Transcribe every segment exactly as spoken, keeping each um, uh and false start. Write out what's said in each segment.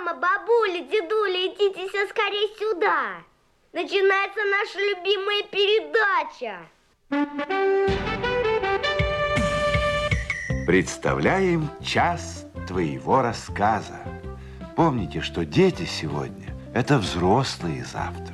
Мама, бабуля, дедуля, идите все скорее сюда. Начинается наша любимая передача. Представляем час твоего рассказа. Помните, что дети сегодня – это взрослые завтра.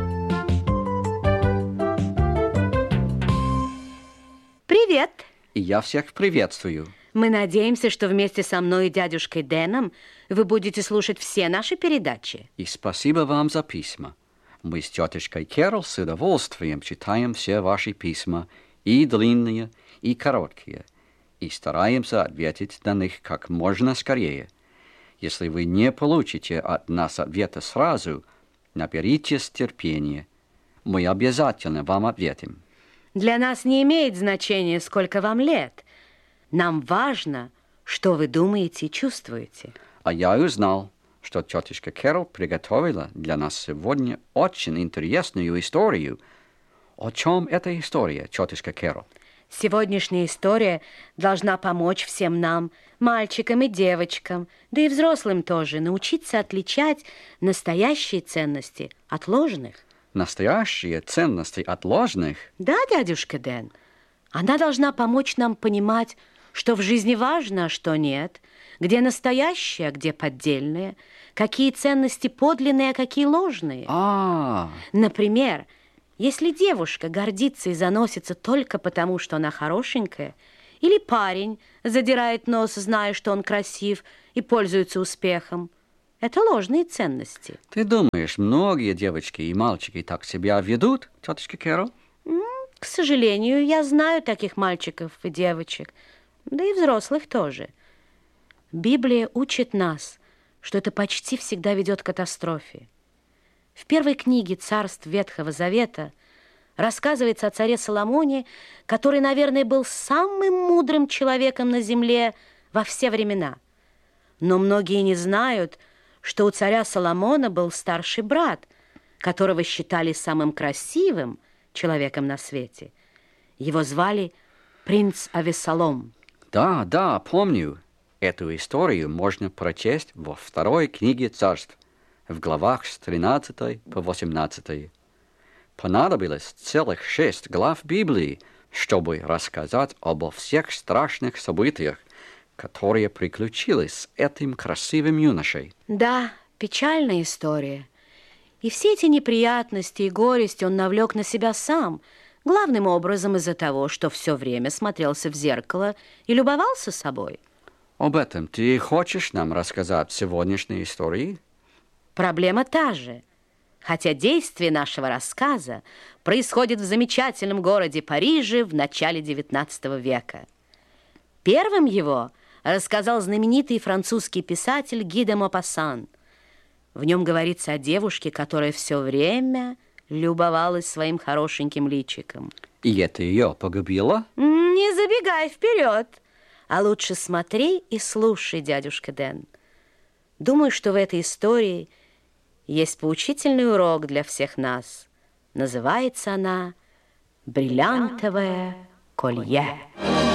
Привет! И я всех приветствую. Мы надеемся, что вместе со мной и дядюшкой Дэном вы будете слушать все наши передачи. И спасибо вам за письма. Мы с тетушкой Кэрол с удовольствием читаем все ваши письма, и длинные, и короткие, и стараемся ответить на них как можно скорее. Если вы не получите от нас ответа сразу, наберитесь терпения. Мы обязательно вам ответим. Для нас не имеет значения, сколько вам лет. Нам важно, что вы думаете и чувствуете. А я узнал, что тетушка Кэрол приготовила для нас сегодня очень интересную историю. О чем эта история, тетушка Кэрол? Сегодняшняя история должна помочь всем нам, мальчикам и девочкам, да и взрослым тоже, научиться отличать настоящие ценности от ложных. Настоящие ценности от ложных? Да, дядюшка Дэн. Она должна помочь нам понимать, что в жизни важно, а что нет, где настоящее, а где поддельное, какие ценности подлинные, а какие ложные. А. Например, если девушка гордится и заносится только потому, что она хорошенькая, или парень задирает нос, зная, что он красив и пользуется успехом, это ложные ценности. Ты думаешь, многие девочки и мальчики так себя ведут, тетушка Кэрол? К сожалению, я знаю таких мальчиков и девочек, да и взрослых тоже. Библия учит нас, что это почти всегда ведет к катастрофе. В первой книге «Царств Ветхого Завета» рассказывается о царе Соломоне, который, наверное, был самым мудрым человеком на земле во все времена. Но многие не знают, что у царя Соломона был старший брат, которого считали самым красивым человеком на свете. Его звали принц Авессалом. Да, да, помню. Эту историю можно прочесть во второй книге Царств, в главах с тринадцатой по восемнадцатой. Понадобилось целых шесть глав Библии, чтобы рассказать обо всех страшных событиях, которые приключились с этим красивым юношей. Да, печальная история. И все эти неприятности и горести он навлек на себя сам, главным образом из-за того, что все время смотрелся в зеркало и любовался собой. Об этом ты хочешь нам рассказать в сегодняшней истории? Проблема та же. Хотя действие нашего рассказа происходит в замечательном городе Париже в начале девятнадцатого века. Первым его рассказал знаменитый французский писатель Ги де Мопассан. В нем говорится о девушке, которая все время любовалась своим хорошеньким личиком. И это ее погубило? Не забегай вперед, а лучше смотри и слушай, дядюшка Дэн. Думаю, что в этой истории есть поучительный урок для всех нас. Называется она «Бриллиантовое колье».